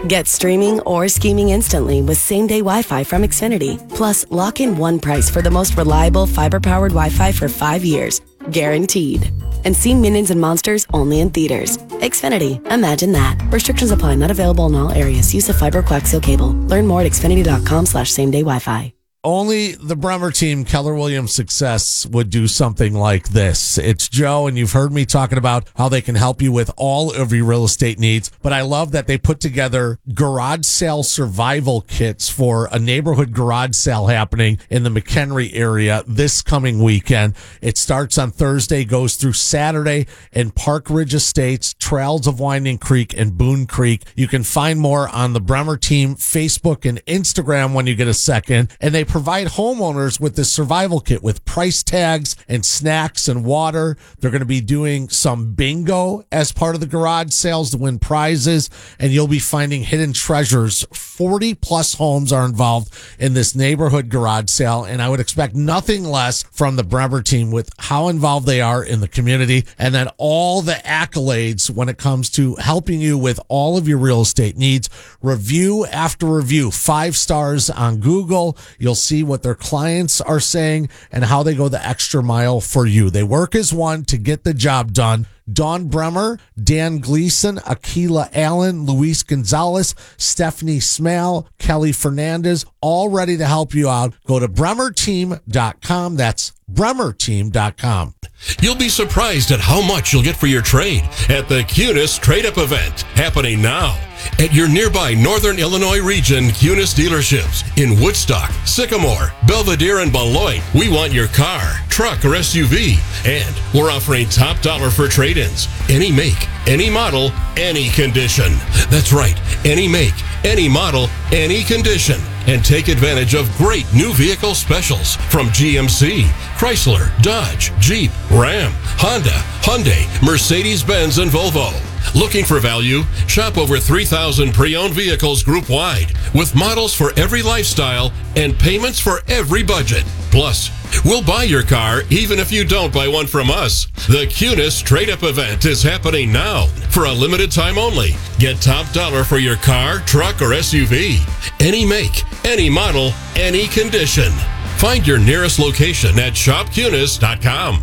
Get streaming or scheming instantly with same-day Wi-Fi from Xfinity. Plus, lock in one price for the most reliable fiber-powered Wi-Fi for 5 years. Guaranteed. And see Minions and Monsters only in theaters. Xfinity. Imagine that. Restrictions apply. Not available in all areas. Use of fiber coaxial cable. Learn more at xfinity.com/same-day Wi-Fi. Only the Bremer team, Keller Williams Success, would do something like this. It's Joe, and you've heard me talking about how they can help you with all of your real estate needs. But I love that they put together garage sale survival kits for a neighborhood garage sale happening in the McHenry area this coming weekend. It starts on Thursday, goes through Saturday in Park Ridge Estates, Trails of Winding Creek, and Boone Creek. You can find more on the Bremer team Facebook and Instagram when you get a second. And they provide homeowners with this survival kit with price tags and snacks and water. They're going to be doing some bingo as part of the garage sales to win prizes, and you'll be finding hidden treasures. 40 plus homes are involved in this neighborhood garage sale, and I would expect nothing less from the Bremer team with how involved they are in the community, and then all the accolades when it comes to helping you with all of your real estate needs. Review after review, 5 stars on Google. You'll see what their clients are saying and how they go the extra mile for you. They work as one to get the job done. Dawn Bremer, Dan Gleason, Akila Allen, Luis Gonzalez, Stephanie Smale, Kelly Fernandez, all ready to help you out. Go to bremerteam.com. That's bremerteam.com. You'll be surprised at how much you'll get for your trade at the Cunis Trade-Up event happening now at your nearby Northern Illinois region Cunis dealerships in Woodstock, Sycamore, Belvedere, and Beloit. We want your car, truck, or SUV, and we're offering top dollar for trade-ins. Any make, any model, any condition. That's right, any make, any model, any condition. And take advantage of great new vehicle specials from GMC, Chrysler, Dodge, Jeep, Ram, Honda, Hyundai, Mercedes-Benz, and Volvo. Looking for value? Shop over 3,000 pre-owned vehicles group-wide with models for every lifestyle and payments for every budget. Plus, we'll buy your car even if you don't buy one from us. The Cunis Trade-Up event is happening now for a limited time only. Get top dollar for your car, truck, or SUV. Any make, any model, any condition. Find your nearest location at shopcunis.com.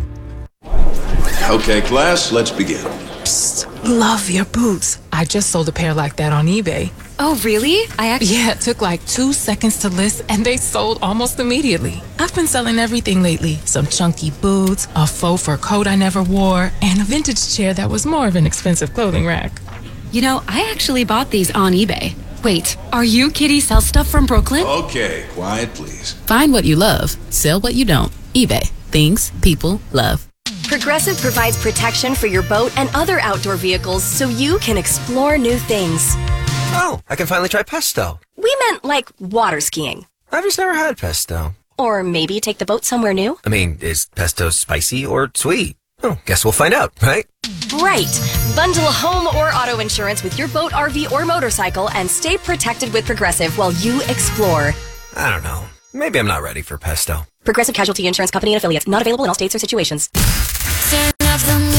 Okay, class, let's begin. Psst, love your boots. I just sold a pair like that on eBay. Oh, really? Yeah, it took like 2 seconds to list and they sold almost immediately. I've been selling everything lately. Some chunky boots, a faux fur coat I never wore, and a vintage chair that was more of an expensive clothing rack. You know, I actually bought these on eBay. Wait, are you Kitty Sell Stuff from Brooklyn? Okay, quiet, please. Find what you love, sell what you don't. eBay. Things people love. Progressive provides protection for your boat and other outdoor vehicles so you can explore new things. Oh, I can finally try pesto. We meant like water skiing. I've just never had pesto. Or maybe take the boat somewhere new. I mean, is pesto spicy or sweet? Oh, guess we'll find out, right? Right. Bundle home or auto insurance with your boat, RV, or motorcycle and stay protected with Progressive while you explore. I don't know. Maybe I'm not ready for pesto. Progressive Casualty Insurance Company and Affiliates. Not available in all states or situations.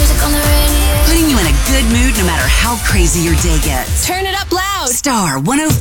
Putting you in a good mood no matter how crazy your day gets. Turn it up loud. Star 104.